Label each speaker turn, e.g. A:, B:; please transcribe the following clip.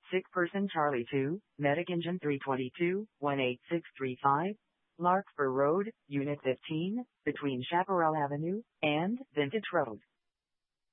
A: Sick person Charlie 2, Medic Engine 322, 18635, Larkspur Road, Unit 15, between Chaparral Avenue and Vintage Road.